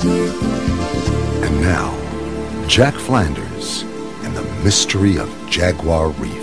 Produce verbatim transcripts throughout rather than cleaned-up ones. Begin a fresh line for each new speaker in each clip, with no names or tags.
And now, Jack Flanders and the Mystery of Jaguar Reef.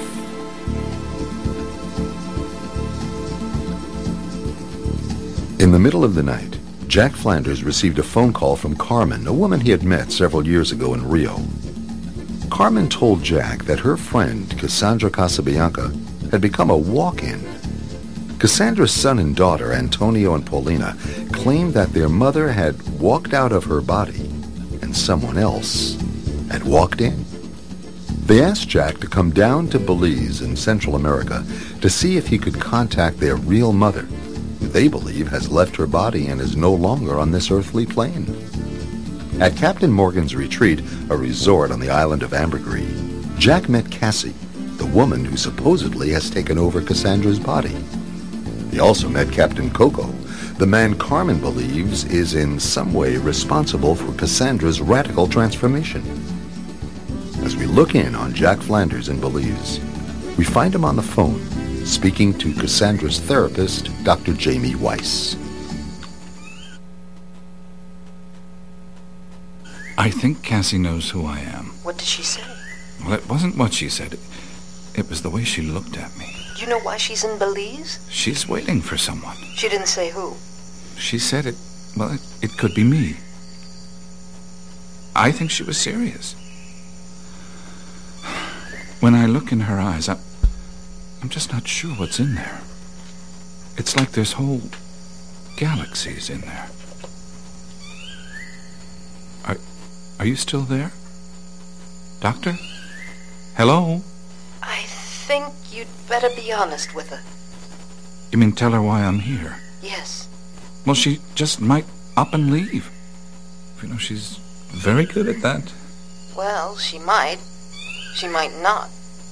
In the middle of the night, Jack Flanders received a phone call from Carmen, a woman he had met several years ago in Rio. Carmen told Jack that her friend, Cassandra Casabianca, had become a walk-in. Cassandra's son and daughter, Antonio and Paulina, claimed that their mother had walked out of her body and someone else had walked in. They asked Jack to come down to Belize in Central America to see if he could contact their real mother, who they believe has left her body and is no longer on this earthly plane. At Captain Morgan's retreat, a resort on the island of Ambergris, Jack met Cassie, the woman who supposedly has taken over Cassandra's body. He also met Captain Coco, the man Carmen believes is in some way responsible for Cassandra's radical transformation. As we look in on Jack Flanders in Belize, we find him on the phone, speaking to Cassandra's therapist, Doctor Jamie Weiss.
I think Cassie knows who I am.
What did she say?
Well, it wasn't what she said. It, it was the way she looked at me.
You know why she's in Belize?
She's waiting for someone.
She didn't say who.
She said it, well, it, it could be me. I think she was serious. When I look in her eyes, I'm, I'm just not sure what's in there. It's like there's whole galaxies in there. Are, are you still there? Doctor? Hello?
I think you'd better be honest with her.
You mean tell her why I'm here?
Yes.
Well, she just might up and leave. You know, she's very good at that.
Well, she might. She might not.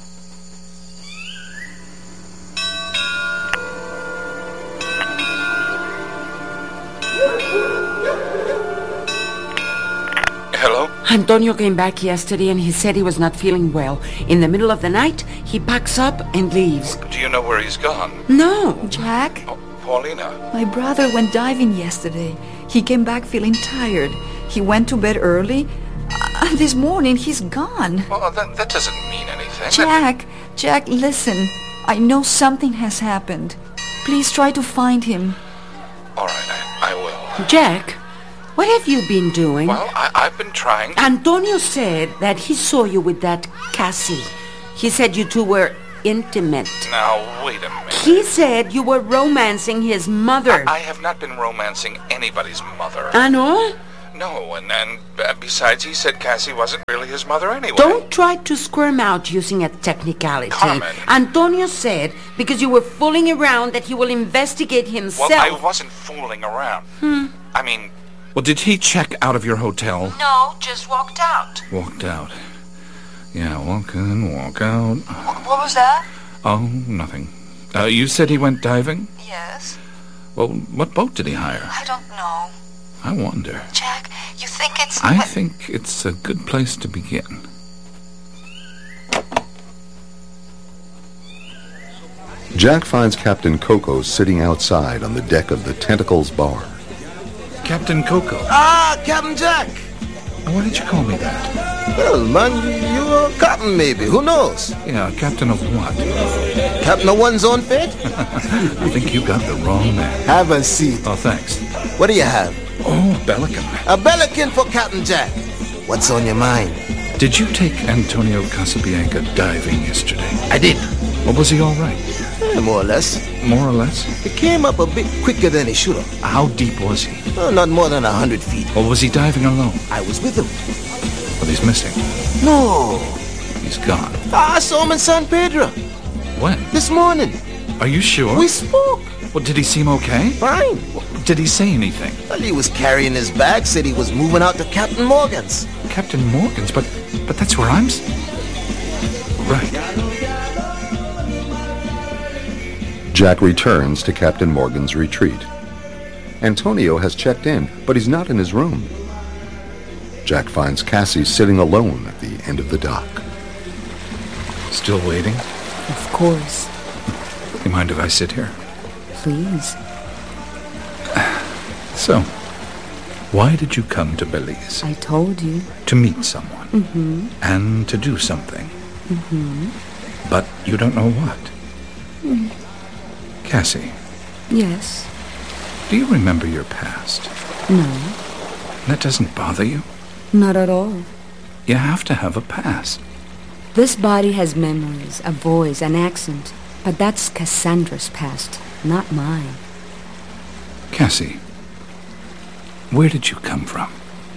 Hello?
Antonio came back yesterday and he said he was not feeling well. In the middle of the night, he packs up and leaves.
Do you know where he's gone?
No.
Jack?
Oh, Paulina.
My brother went diving yesterday. He came back feeling tired. He went to bed early. Uh, this morning, he's gone.
Well, that, that doesn't mean anything.
Jack, Jack, listen. I know something has happened. Please try to find him.
All right, I, I will.
Jack, what have you been doing?
Well, I, I've been trying to...
Antonio said that he saw you with that Cassie. He said you two were intimate.
Now, wait a minute.
He said you were romancing his mother.
I, I have not been romancing anybody's mother.
Ah, no?
No, and, and uh, besides, he said Cassie wasn't really his mother anyway.
Don't try to squirm out using a technicality.
Carmen.
Antonio said because you were fooling around that he will investigate himself.
Well, I wasn't fooling around.
Hmm.
I mean... Well, did he check out of your hotel?
No, just walked out.
Walked out. Yeah, walk in, walk out.
What was that?
Oh, nothing. Uh, you said he went diving?
Yes.
Well, what boat did he hire?
I don't know.
I wonder.
Jack, you think it's...
I think it's a good place to begin.
Jack finds Captain Coco sitting outside on the deck of the Tentacles bar.
Captain Coco.
Ah, Captain Jack.
Why did you call me that?
Well, man, you, you a captain maybe. Who knows?
Yeah, captain of what?
Captain of one's own fate?
I think you got the wrong man.
Have a seat.
Oh, thanks.
What do you have?
Oh, Belican.
A Belican for Captain Jack. What's on your mind?
Did you take Antonio Casabianca diving yesterday?
I did.
Well, was he all right?
Eh, more or less.
More or less?
He came up a bit quicker than he should have.
How deep was he?
Oh, not more than a hundred feet.
Or was he diving alone?
I was with him.
Well, he's missing.
No.
He's gone.
I saw him in San Pedro.
When?
This morning.
Are you sure?
We spoke.
Well, did he seem okay?
Fine.
Well, did he say anything?
Well, he was carrying his bag, said he was moving out to Captain Morgan's.
Captain Morgan's? But but that's where I'm... S- right.
Jack returns to Captain Morgan's retreat. Antonio has checked in, but he's not in his room. Jack finds Cassie sitting alone at the end of the dock.
Still waiting?
Of course.
You mind if I sit here?
Please.
So, Why did you come to Belize?
I told you.
To meet someone.
Mm-hmm.
And to do something.
Mm-hmm.
But you don't know what.
Mm.
Cassie,
Yes.
do you remember your past?
No.
That doesn't bother you?
Not at all.
You have to have a past.
This body has memories, a voice, an accent. But that's Cassandra's past, not mine.
Cassie, where did you come from?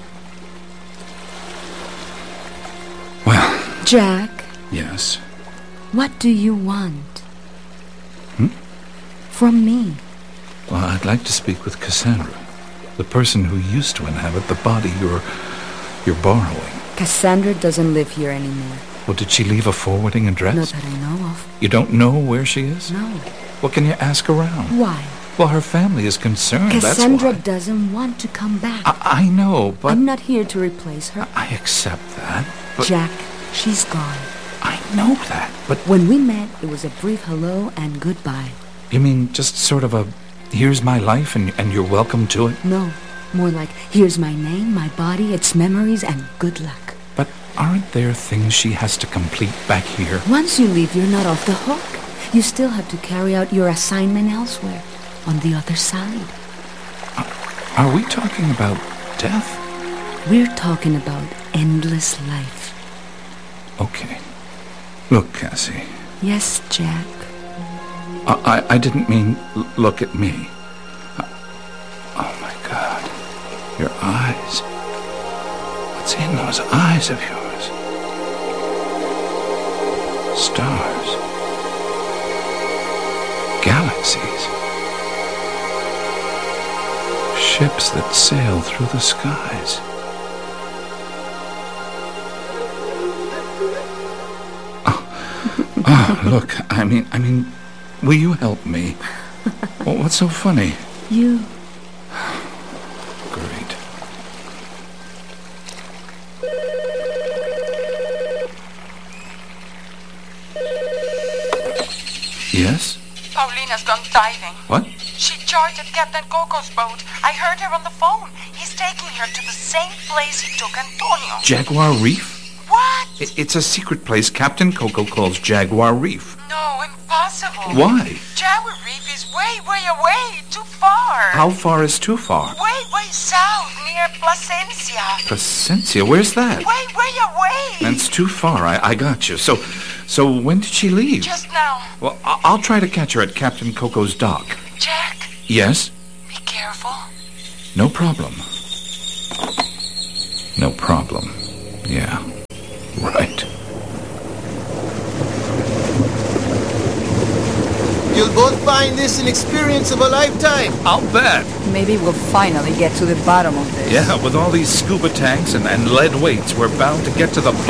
Well,
Jack,
yes.
what do you want?
Hmm?
From me?
Well, I'd like to speak with Cassandra, the person who used to inhabit the body you're, you're borrowing.
Cassandra doesn't live here anymore.
Well, did she leave a forwarding address?
Not that I know of.
You don't know where she is?
No.
Well, can you ask around?
Why?
Well, her family is concerned,
Cassandra
that's why.
doesn't want to come back.
I, I know, but...
I'm not here to replace her.
I accept that, but...
Jack, she's gone.
I know that, but...
When we met, it was a brief hello and goodbye.
You mean just sort of a, here's my life and, and you're welcome to it?
No, more like, here's my name, my body, its memories, and good luck.
But aren't there things she has to complete back here?
Once you leave, you're not off the hook. You still have to carry out your assignment elsewhere, on the other side.
Uh, are we talking about death?
We're talking about endless life.
Okay. Look, Cassie.
Yes, Jack.
I, I, I didn't mean l- look at me. Uh, oh, my God. Your eyes. What's in those eyes of yours? Stars. Galaxies. Ships that sail through the skies. Oh, oh look, I mean, I mean, will you help me? Well, what's so funny?
You.
Great. Yes?
Paulina's gone diving.
What?
She chartered Captain Coco's boat. I heard her on the phone. He's taking her to the same place he took Antonio.
Jaguar Reef?
What?
I- It's a secret place Captain Coco calls Jaguar Reef.
No, impossible.
Why?
Jaguar Reef is way, way away. Too far.
How far is too far?
Way, way south, near Placencia.
Placencia, where's that?
Way, way away.
That's too far. I, I got you. So, so when did she leave?
Just now.
Well, I- I'll try to catch her at Captain Coco's dock.
Jack,
Yes?
be careful.
No problem. No problem. Yeah. Right.
You'll both find this an experience of a lifetime.
I'll bet.
Maybe we'll finally get to the bottom of this.
Yeah, with all these scuba tanks and, and lead weights, we're bound to get to the bottom.